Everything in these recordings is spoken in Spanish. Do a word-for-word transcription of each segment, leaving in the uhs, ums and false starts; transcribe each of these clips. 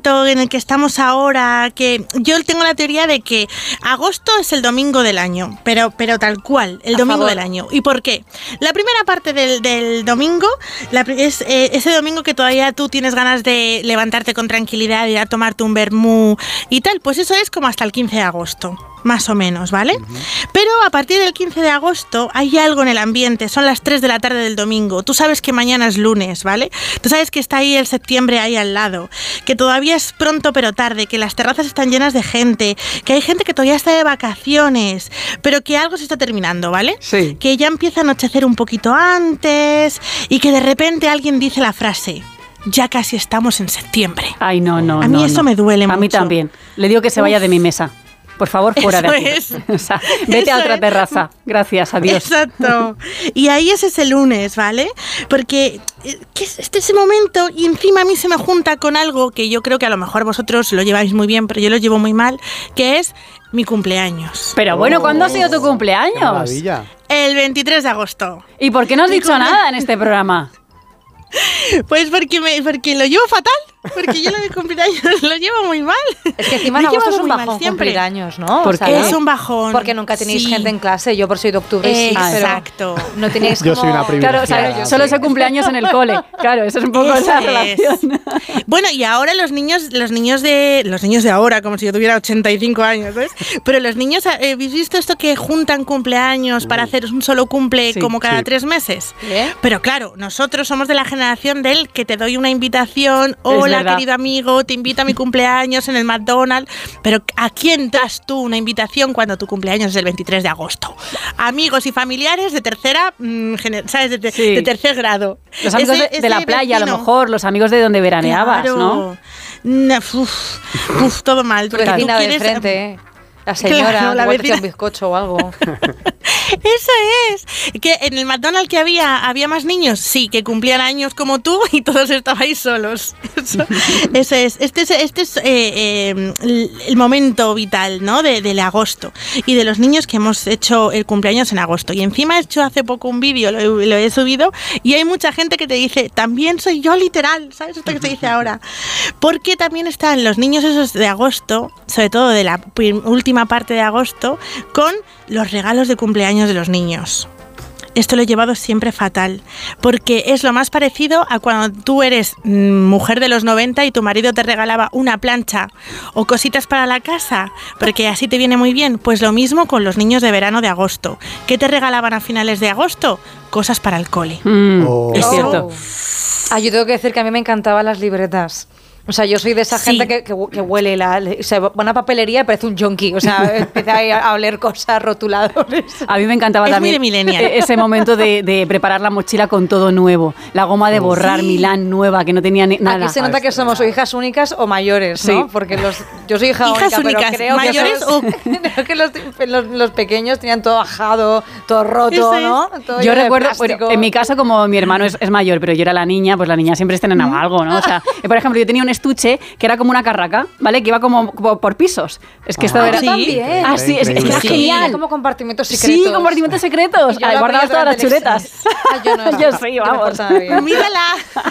momento en el que estamos ahora, que yo tengo la teoría de que agosto es el domingo del año, pero, pero tal cual, el A domingo favor. del año. ¿Y por qué? La primera parte del, del domingo la, es eh, ese domingo que todavía tú tienes ganas de levantarte con tranquilidad, ir a tomarte un vermú y tal, pues eso es como hasta el quince de agosto. Más o menos, ¿vale? Uh-huh. Pero a partir del quince de agosto hay algo en el ambiente, son las tres de la tarde del domingo, tú sabes que mañana es lunes, ¿vale? Tú sabes que está ahí el septiembre ahí al lado, que todavía es pronto pero tarde, que las terrazas están llenas de gente, que hay gente que todavía está de vacaciones, pero que algo se está terminando, ¿vale? Sí. Que ya empieza a anochecer un poquito antes y que de repente alguien dice la frase: ya casi estamos en septiembre. Ay, no, no, A mí no, eso no. me duele a mucho. A mí también. Le digo que se vaya Uf. de mi mesa. Por favor, fuera Eso de aquí. Es. O sea, vete Eso a otra es. terraza. Gracias, adiós. Exacto. Y ahí es ese lunes, ¿vale? Porque ¿qué es este ese momento? Y encima a mí se me junta con algo que yo creo que a lo mejor vosotros lo lleváis muy bien, pero yo lo llevo muy mal, que es mi cumpleaños. Pero bueno, ¿cuándo ha sido tu cumpleaños? ¡Qué maravilla! El veintitrés de agosto. ¿Y por qué no has dicho cumple... nada en este programa? Pues porque, me, porque lo llevo fatal. Porque yo lo de cumpleaños lo llevo muy mal. Es que encima en agosto es un bajón cumplir años, ¿no? ¿Por qué? Es un bajón. Porque nunca tenéis sí. gente en clase. Yo por soy de octubre eh, sí, pero exacto. no tenéis Yo como... soy una privilegiada. Claro, o sea, solo ese cumpleaños en el cole. Claro, eso es un poco esa relación. Bueno, y ahora los niños, los niños de los niños de ahora, como si yo tuviera ochenta y cinco años, ¿ves? Pero los niños, ¿habéis visto esto que juntan cumpleaños para hacer un solo cumple sí, como cada sí. tres meses? ¿Eh? Pero claro, nosotros somos de la generación del que te doy una invitación, hola querido amigo, te invito a mi cumpleaños en el McDonald's, pero ¿a quién das tú una invitación cuando tu cumpleaños es el veintitrés de agosto? Amigos y familiares de tercera, mmm, ¿sabes? De, de, sí. de tercer grado. Los amigos ese, de, de la playa, vecino. A lo mejor, los amigos de donde veraneabas, claro. ¿no? Uf, uf, todo mal. Tu vecina de frente, ¿eh? La señora, claro, la igual te echa un bizcocho o algo. Eso es. Que en el McDonald's que había, había más niños, sí, que cumplían años como tú y todos estabais solos. Eso, eso es. Este es, este es eh, eh, el momento vital, ¿no? De, del agosto. Y de los niños que hemos hecho el cumpleaños en agosto. Y encima he hecho hace poco un vídeo, lo, lo he subido, y hay mucha gente que te dice, también soy yo literal, ¿sabes esto que se dice ahora? Porque también están los niños esos de agosto, sobre todo de la última parte de agosto, con los regalos de cumpleaños de los niños. Esto lo he llevado siempre fatal, porque es lo más parecido a cuando tú eres mmm, mujer de los noventa y tu marido te regalaba una plancha o cositas para la casa, porque así te viene muy bien. Pues lo mismo con los niños de verano de agosto. ¿Qué te regalaban a finales de agosto? Cosas para el cole. Mm, oh. Es cierto. Ah, yo tengo que decir que a mí me encantaban las libretas. O sea, yo soy de esa gente sí. que, que, que huele, la, o sea, va a una papelería y parece un yonki. O sea, empieza a, a oler cosas, rotuladores. A mí me encantaba es también ese momento de, de preparar la mochila con todo nuevo. La goma de borrar, sí. Milán nueva, que no tenía ni, nada. Aquí se nota que somos o hijas únicas o mayores, ¿no? Sí. Porque los, yo soy hija hijas única, únicas, pero creo mayores que, esos, o... creo que los, los, los pequeños tenían todo bajado, todo roto, es. ¿no? Todo yo recuerdo, bueno, en mi caso, como mi hermano es, es mayor, pero yo era la niña, pues la niña siempre estrenaba algo, ¿no? O sea, por ejemplo, yo tenía un estuche que era como una carraca, ¿vale? Que iba como, como por pisos. Es que esto ah, era sí. también. Ah, sí, es, es que era sí. genial. Como compartimentos secretos. Sí, compartimentos secretos. Ah, guardabas todas las chuletas. Ah, yo no. Yo sí, vamos. Mírala.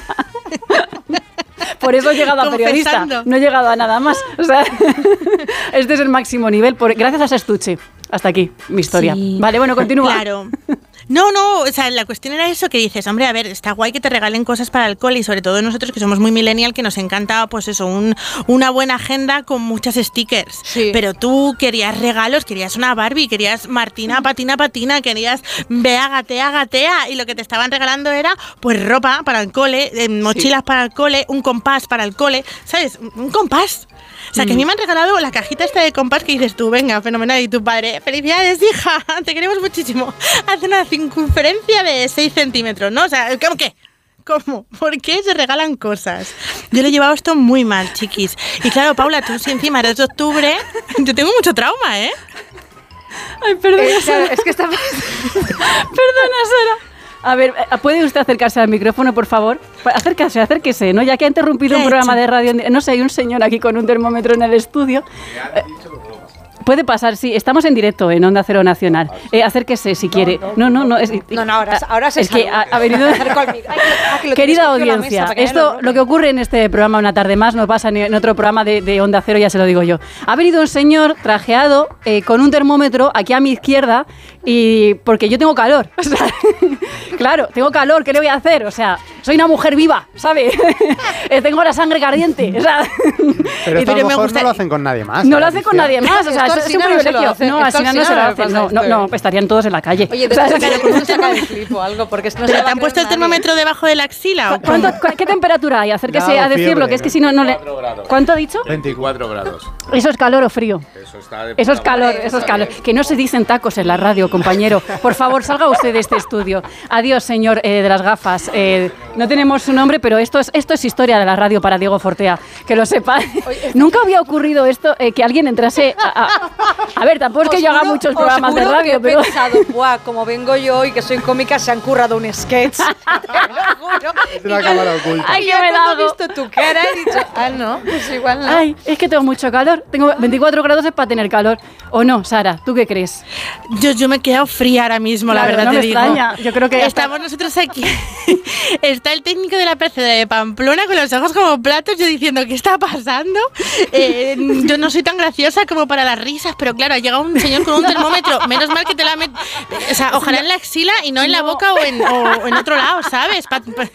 Por eso he llegado a periodista. No he llegado a nada más. O sea, este es el máximo nivel. Por, gracias a ese estuche. Hasta aquí mi historia. Sí. Vale, bueno, continúa. Claro. No, no, o sea, la cuestión era eso que dices, hombre, a ver, está guay que te regalen cosas para el cole y sobre todo nosotros que somos muy millennial, que nos encanta, pues eso, un, una buena agenda con muchas stickers. Sí. Pero tú querías regalos, querías una Barbie, querías Martina, patina, patina, querías Bea, gatea, gatea y lo que te estaban regalando era pues ropa para el cole, eh, mochilas sí. para el cole, un compás para el cole, ¿sabes? Un compás. O sea, que a mí me han regalado la cajita esta de compás que dices tú, venga, fenomenal, y tu padre, felicidades, hija, te queremos muchísimo. Hace una circunferencia de seis centímetros, ¿no? O sea, ¿cómo qué? ¿Cómo? ¿Por qué se regalan cosas? Yo lo he llevado esto muy mal, chiquis. Y claro, Paula, tú si encima eres de octubre, yo tengo mucho trauma, ¿eh? Ay, perdona, es, Sara. Es que está... Perdona, Sara. A ver, ¿puede usted acercarse al micrófono, por favor? Acérquese, acérquese, ¿no? Ya que ha interrumpido un programa de radio. No sé, hay un señor aquí con un termómetro en el estudio. Puede pasar, sí. Estamos en directo en Onda Cero Nacional. Eh, acérquese si quiere. No, no, no. Es, No, no, ahora, ahora se es que ha, ha venido... Querida audiencia, esto, lo que ocurre en este programa Una Tarde Más, no pasa ni en otro programa de, de Onda Cero, ya se lo digo yo. Ha venido un señor trajeado eh, con un termómetro aquí a mi izquierda y porque yo tengo calor. O sea, claro, tengo calor, ¿qué le voy a hacer? O sea, soy una mujer viva, ¿sabe? Tengo la sangre caliente. O sea, pero esto a lo me mejor gusta... no lo hacen con nadie más. No lo hace con nadie más, o sea, Esto es, es al un Sina no se lo privilegio. hace, No, esto al al Sina no Sina se lo no le hace. pasa No, no, esto, no, estarían todos en la calle. Oye, O sea, te saca con un saca de clip o algo, porque no se ¿Pero va te a han puesto creer el nadie. termómetro debajo de la axila? ¿O ¿Cuánto, cómo? cu- ¿Qué temperatura hay? Acérquese Grado, a decirlo, fiebre, que es que si no, no le... veinticuatro grados. ¿Cuánto ha dicho? veinticuatro grados. ¿Eso es calor o frío? Eso está de Eso es puta calor, madre. eso es calor. Que no se dicen tacos en la radio, compañero. Por favor, salga usted de este estudio. Adiós, señor eh, de las gafas. Eh, no tenemos su nombre, pero esto es, esto es historia de la radio para Diego Fortea. Que lo sepa. Nunca había ocurrido esto, eh, que alguien entrase a... A, a ver, tampoco es que Os yo haga juro- muchos os programas de juro radio, que he pero... pensado, buah, como vengo yo y que soy cómica, se han currado un sketch. Te lo juro. Es una cámara oculta. Ay, Y que yo me da cuando algo. he visto tu cara he dicho, ah, no, pues igual no. Ay, es que tengo mucho calor. Tengo veinticuatro grados es para tener calor. ¿O no, Sara? ¿Tú qué crees? Yo, yo me he quedado fría ahora mismo, la Claro, verdad no te me digo. extraña. Yo creo que ya Estamos nosotros aquí. Está el técnico de la P C de Pamplona con los ojos como platos, yo diciendo, ¿qué está pasando? Eh, yo no soy tan graciosa como para las risas, pero claro, ha llegado un señor con un termómetro. Menos mal que te la met... O sea, ojalá en la axila y no en la boca o en, o en otro lado, ¿sabes? Pa- pa-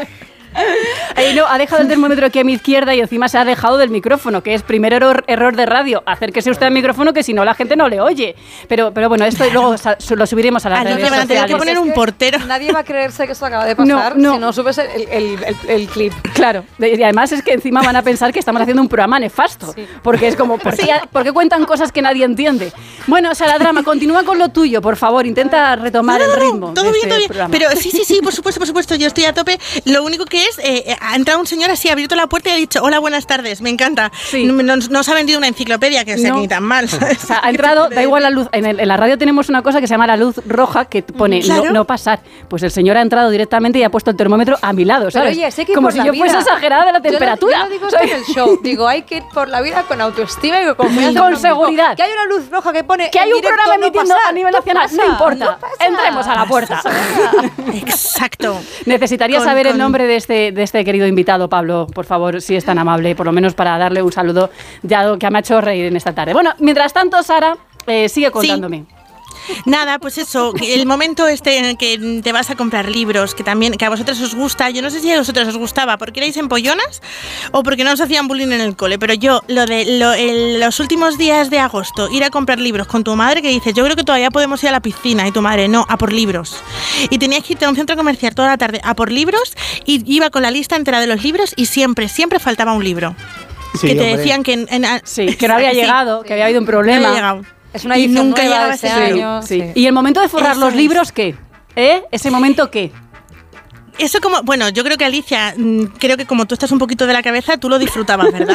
Ay, no, ha dejado el termómetro aquí a mi izquierda y encima se ha alejado del micrófono, que es primer error, error de radio. Acérquese usted al micrófono, que si no la gente no le oye. Pero, pero bueno, esto luego sa- lo subiremos a las Ah, no, redes te van a tener que sociales. poner Es un que portero. Nadie va a creerse que esto acaba de No, pasar no. si no subes el, el, el, el clip. Claro, y además es que encima van a pensar que estamos haciendo un programa nefasto, Sí. porque es como, ¿por qué, por qué cuentan cosas que nadie entiende? Bueno, Sara Drama, continúa con lo tuyo, por favor, intenta retomar No, no, el no, ritmo. todo de bien, este todo bien. programa. Pero sí, sí, sí, por supuesto, por supuesto, yo estoy a tope. Lo único que es, eh, ha entrado un señor así, ha abierto la puerta y ha dicho, hola, buenas tardes, me encanta. Sí. No, no, no se ha vendido una enciclopedia, que sea No. que ni tan mal. ¿sabes? O sea, ha entrado, da igual la luz. En, el- en la radio tenemos una cosa que se llama la luz roja que pone Claro. no, no pasar. Pues el señor ha entrado directamente y ha puesto el termómetro a mi lado, Pero ¿sabes? oye, sé que Como por si la yo fuese vida- exagerada de la Yo lo- temperatura. Yo lo, digo esto en el show. Digo, hay que ir por la vida con autoestima y con confianza. Con en uno mismo. seguridad. Que hay una luz roja que pone Que hay en un directo, programa no emitiendo pasa, a nivel no nacional, pasa, no importa. no pasa. Entremos a la puerta. Exacto. Necesitaría Con- saber el con- nombre de este, de este querido invitado, Pablo, por favor, si es tan amable, por lo menos para darle un saludo, ya que me ha hecho reír en esta tarde. Bueno, mientras tanto, Sara, eh, sigue contándome. Nada, pues eso, que el momento este en el que te vas a comprar libros, que también, que a vosotros os gusta, yo no sé si a vosotros os gustaba porque erais empollonas o porque no os hacían bullying en el cole, pero yo, lo de lo, el- los últimos días de agosto, ir a comprar libros con tu madre que dices, yo creo que todavía podemos ir a la piscina, y tu madre, no, a por libros. Y tenías que irte a un centro comercial toda la tarde a por libros, y iba con la lista entera de los libros y siempre, siempre faltaba un libro. Sí, que te hombre. decían que... En, en- Sí, que no había Sí, llegado, que había habido un no problema. había llegado. Es una Y edición nunca nueva llegaba de este ese libro. año. Sí. sí. Y el momento de forrar Eso los es. libros, ¿qué? ¿Eh? ¿Ese momento qué? Eso como, bueno, yo creo que Alicia, mm, creo que como tú estás un poquito de la cabeza, tú lo disfrutabas, ¿verdad?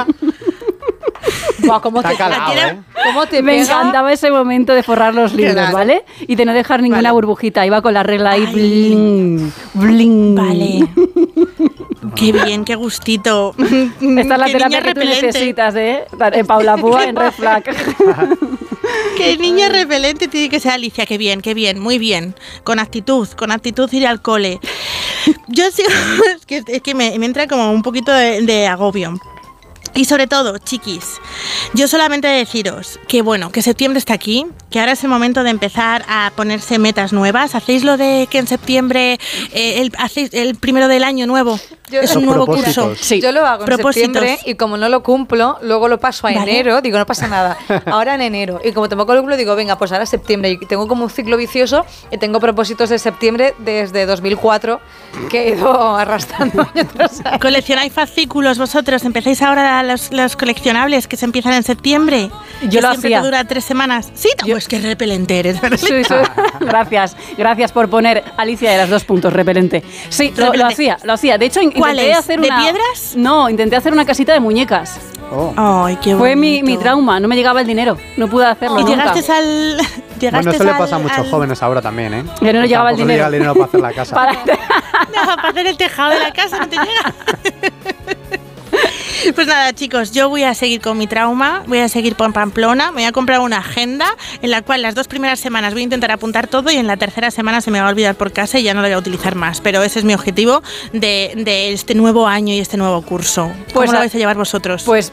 Buah, ¿cómo Está te, calado, tira- ¿eh? ¿Cómo te Me pega? encantaba ese momento de forrar los libros, Claro. ¿vale? Y de no dejar ninguna Vale. burbujita. Iba con la regla ahí, Ay. bling, bling. Vale. Qué bien, qué gustito. Esta es la Qué terapia niña que tú repelente. necesitas, ¿eh? En Paula Púa, en Red Flag. Qué niña repelente tiene que ser Alicia. Qué bien, qué bien, muy bien. Con actitud, con actitud ir al cole. Yo sí, es que, es que me, me entra como un poquito de, de agobio. Y sobre todo, chiquis, yo solamente deciros que bueno, que septiembre está aquí, que ahora es el momento de empezar a ponerse metas nuevas. ¿Hacéis lo de que en septiembre eh, el, hacéis el primero del año nuevo? Yo- es Los un nuevo propósitos. curso. Sí. Yo lo hago en Propósitos. septiembre y como no lo cumplo, luego lo paso a Vale. enero, digo, no pasa nada. Ahora en enero. Y como tampoco lo cumplo, digo, venga, pues ahora es septiembre. Y tengo como un ciclo vicioso y tengo propósitos de septiembre desde dos mil cuatro que he ido arrastrando año tras año. ¿Coleccionáis fascículos vosotros? ¿Empezáis ahora los, los coleccionables que se empiezan en septiembre? Yo Que lo siempre hacía. te dura tres semanas. Sí, pues que repelente eres. Sí, sí. Gracias, gracias por poner Alicia de las dos puntos, repelente. Sí, lo, lo Repelente. hacía, lo hacía. De hecho, in- ¿Cuál intenté es? hacer ¿De una... piedras? No, intenté hacer una casita de muñecas. Oh. Ay, qué Fue mi, bonito. mi trauma, no me llegaba el dinero, no pude hacerlo Y nunca. llegaste al... Llegaste Bueno, eso le al- pasa a muchos al- jóvenes ahora también, ¿eh? Ya no le llegaba el Tampoco dinero. llega el dinero para hacer la casa. Para- No, para hacer el tejado de la casa no te llega. Pues nada, chicos, yo voy a seguir con mi trauma, voy a seguir por Pamplona, me voy a comprar una agenda en la cual las dos primeras semanas voy a intentar apuntar todo y en la tercera semana se me va a olvidar por casa y ya no lo voy a utilizar más. Pero ese es mi objetivo de, de este nuevo año y este nuevo curso. ¿Cómo Pues lo a, vais a llevar vosotros? Pues